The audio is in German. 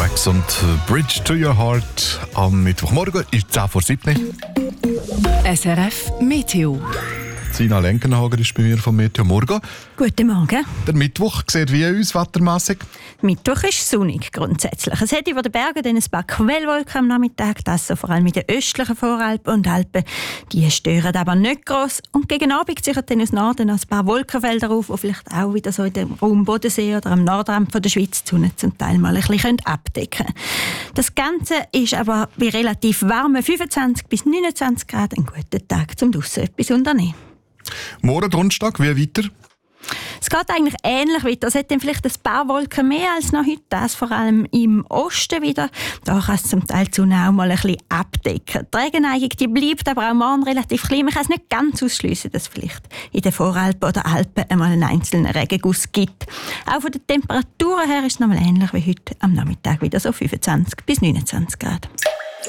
Tracks und Bridge to Your Heart am Mittwochmorgen ist 10:07. SRF Meteo. Sina Lenkenhager ist bei mir vom Meteo Morgen. Guten Morgen. Der Mittwoch sieht wie aus, wettermässig? Mittwoch ist sonnig grundsätzlich. Es hat über den Bergen dann ein paar Quellwolken am Nachmittag, das so vor allem in den östlichen Voralpen und Alpen. Die stören aber nicht gross. Und gegen Abend ziehen dann aus Norden ein paar Wolkenfelder auf, die vielleicht auch wieder so in dem Raum Bodensee oder am Nordrand von der Schweiz die Sonne zum Teil mal ein bisschen abdecken können. Das Ganze ist aber bei relativ warmen 25 bis 29 Grad ein guter Tag, um draussen etwas unternehmen. Morgen Donnerstag, wie weiter? Es geht eigentlich ähnlich weiter. Es hat dann vielleicht ein paar Wolken mehr als noch heute. Das vor allem im Osten wieder. Da kann es zum Teil die Sonne auch mal ein bisschen abdecken. Die Regenneigung die bleibt aber auch morgen relativ klein. Man kann es nicht ganz ausschliessen, dass es vielleicht in den Voralpen oder Alpen einmal einen einzelnen Regenguss gibt. Auch von den Temperaturen her ist es nochmal ähnlich wie heute am Nachmittag wieder so 25 bis 29 Grad.